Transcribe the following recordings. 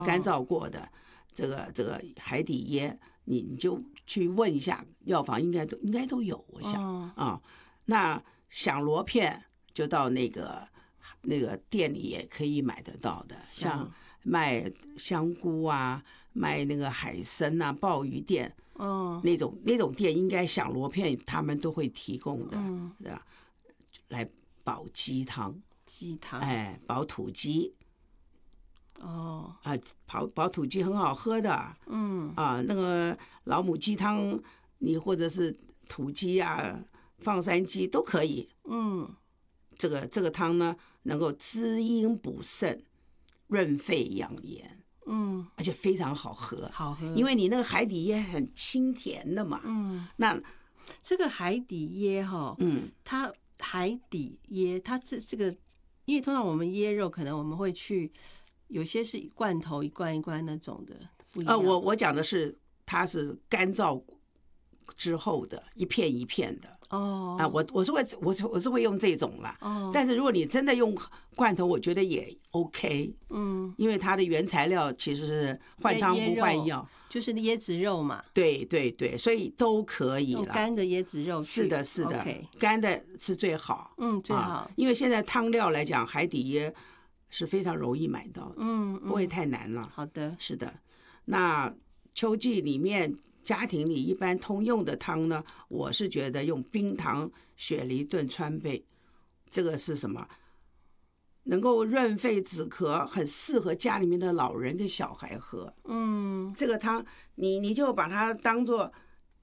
干燥过的这个海底椰，你就去问一下药房，应该都有，我想啊。那响螺片就到那个店里也可以买得到的，像卖香菇啊，卖那个海参啊，鲍鱼店，那种店应该响螺片他们都会提供的，对吧？来煲鸡汤，哎，煲土鸡。煲土鸡很好喝的，那个老母鸡汤，你或者是土鸡啊、放山鸡都可以，这个汤呢，能够滋阴补肾、润肺养颜，而且非常好喝，因为你那个海底椰很清甜的嘛，那这个海底椰哈，它海底椰它这个，因为通常我们椰肉可能我们会去。有些是罐头一罐一罐那种的，不一样。 我讲的是它是干燥之后的一片一片的。我是会用这种啦。但是如果你真的用罐头，我觉得也 OK。因为它的原材料其实是换汤不换药， 就是椰子肉嘛。 对对对，所以都可以了。 干的椰子肉是的，是的，干的是最好。 最好。 因为现在汤料来讲，海底椰是非常容易买到的，不会太难了。 好的， 是的。那秋季里面家庭里一般通用的汤呢，我是觉得用冰糖雪梨炖川贝，这个是什么？能够润肺止咳，很适合家里面的老人跟小孩喝。这个汤你就把它当做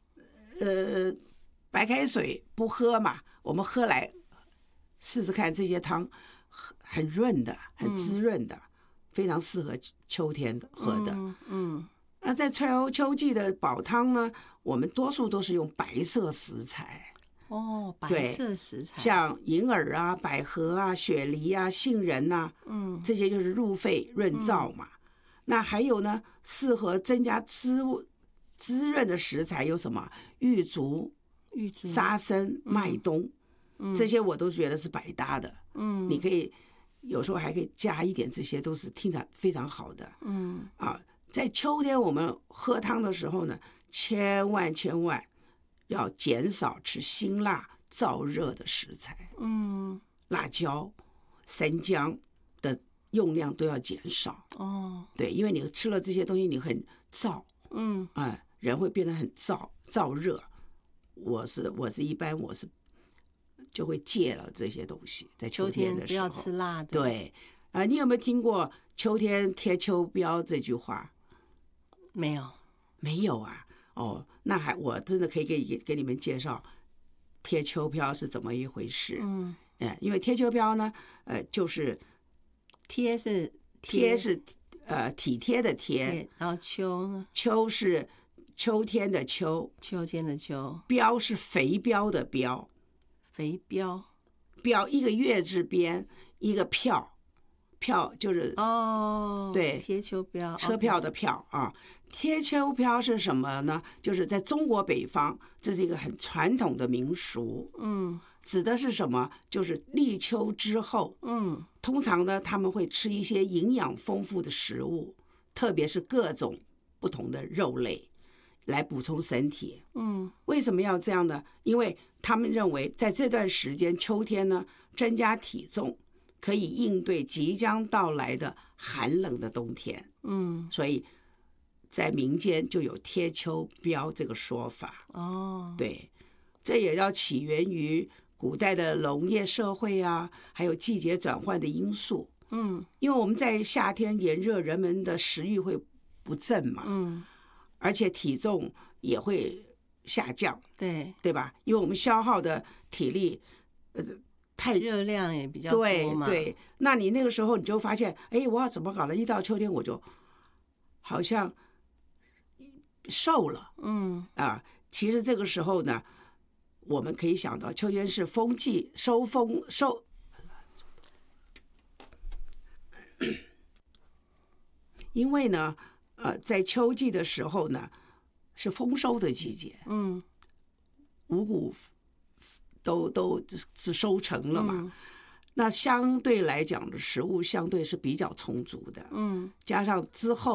白开水不喝嘛，我们喝来试试看，这些汤很润的，很滋润的，非常适合秋天喝的。那在秋季的煲汤呢，我们多数都是用白色食材。 白色食材， 像银耳啊、百合啊、雪梨啊、杏仁啊，这些就是入肺润燥嘛。那还有呢，适合增加滋润的食材有什么？玉竹、沙参、麦冬。这些我都觉得是百搭的，你可以有时候还可以加一点，这些都是听着非常好的，在秋天我们喝汤的时候呢，千万要减少吃辛辣燥热的食材，辣椒、生姜的用量都要减少，对，因为你吃了这些东西，你很燥，人会变得很燥热，我是一般就会戒了这些东西，在秋天的时候不要吃辣的。 对，你有没有听过“秋天贴秋膘”这句话？ 没有， 没有啊。那我真的可以给你们介绍贴秋膘是怎么一回事。因为贴秋膘呢，就是贴是体贴的贴， 然后秋呢？ 秋是秋天的秋，膘是肥膘的膘。 肥膘一个月字边，一个票就是对， 贴秋膘， 车票的票啊。贴秋膘是什么呢？就是在中国北方，这是一个很传统的民俗。指的是什么？就是立秋之后，通常呢他们会吃一些营养丰富的食物，特别是各种不同的肉类，来补充身体。为什么要这样呢？因为他们认为在这段时间秋天呢，增加体重可以应对即将到来的寒冷的冬天。所以在民间就有贴秋膘这个说法。对，这也要起源于古代的农业社会啊，还有季节转换的因素。因为我们在夏天炎热，人们的食欲会不振嘛。而且体重也会下降，对吧？因为我们消耗的体力，太热量也比较多嘛。 对，那你那个时候你就发现，我要怎么搞了？一到秋天我就好像瘦了。其实这个时候呢，我们可以想到，秋天是风季，因为呢。在秋季的时候呢，是丰收的季节，五谷都是收成了嘛。那相对来讲的食物相对是比较充足的，加上之后